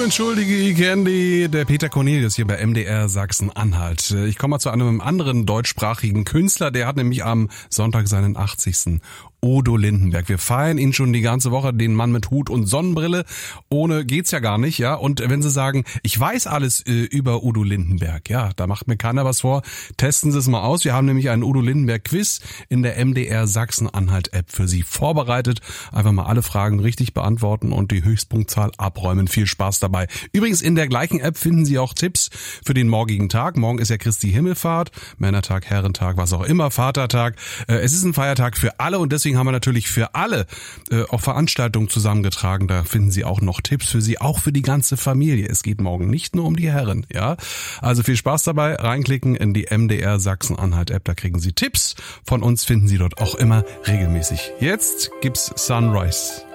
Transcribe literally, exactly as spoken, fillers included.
entschuldige, ich Candy, der Peter Cornelius hier bei M D R Sachsen-Anhalt. Ich komme mal zu einem anderen deutschsprachigen Künstler, der hat nämlich am Sonntag seinen achtzigsten Udo Lindenberg. Wir feiern ihn schon die ganze Woche, den Mann mit Hut und Sonnenbrille. Ohne geht's ja gar nicht, ja. Und wenn Sie sagen, ich weiß alles äh, über Udo Lindenberg, ja, da macht mir keiner was vor. Testen Sie es mal aus. Wir haben nämlich einen Udo Lindenberg Quiz in der M D R Sachsen-Anhalt App für Sie vorbereitet. Einfach mal alle Fragen richtig beantworten und die Höchstpunktzahl abräumen. Viel Spaß dabei. Übrigens in der gleichen App finden Sie auch Tipps für den morgigen Tag. Morgen ist ja Christi Himmelfahrt, Männertag, Herrentag, was auch immer, Vatertag. Äh, es ist ein Feiertag für alle und deswegen haben wir natürlich für alle äh, auch Veranstaltungen zusammengetragen. Da finden Sie auch noch Tipps für Sie, auch für die ganze Familie. Es geht morgen nicht nur um die Herren, ja. Also viel Spaß dabei. Reinklicken in die M D R Sachsen-Anhalt App. Da kriegen Sie Tipps. Von uns finden Sie dort auch immer regelmäßig. Jetzt gibt's Sunrise.